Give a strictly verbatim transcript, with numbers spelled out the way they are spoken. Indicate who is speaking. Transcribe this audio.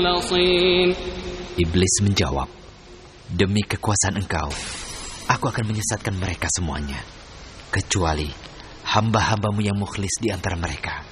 Speaker 1: Iblis menjawab, demi kekuasaan engkau, aku akan menyesatkan mereka semuanya, kecuali hamba-hambamu yang mukhlis di antara mereka.